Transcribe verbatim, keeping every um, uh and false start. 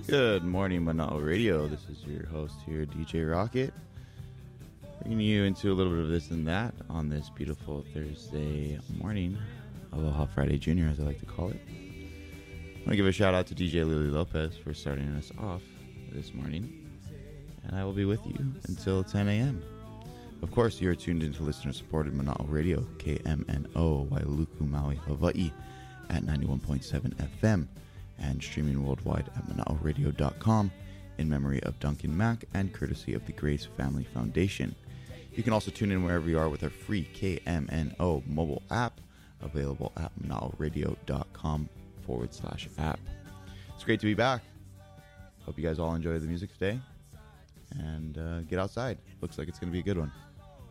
Good morning, Manao Radio. This is your host here, D J Rocket, bringing you into a little bit of this and that on this beautiful Thursday morning, Aloha Friday Junior, as I like to call it. I want to give a shout out to D J Lily Lopez for starting us off this morning, and I will be with you until ten a.m. Of course, you are tuned into listener-supported Manao Radio, K M N O, Wailuku, Maui, Hawaii, at ninety-one point seven F M. And streaming worldwide at manao radio dot com in memory of Duncan Mack and courtesy of the Grace Family Foundation. You can also tune in wherever you are with our free K M N O mobile app available at manao radio dot com forward slash app. It's great to be back. Hope you guys all enjoy the music today and uh, get outside. Looks like it's going to be a good one.